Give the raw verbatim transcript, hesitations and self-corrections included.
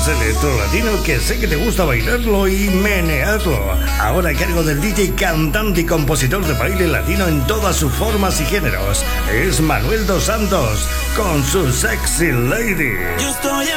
más electro latino que sé que te gusta bailarlo y menearlo. Ahora a cargo del D J, cantante y compositor de baile latino en todas sus formas y géneros. Es Manuel dos Santos con su Sexy Lady. Yo estoy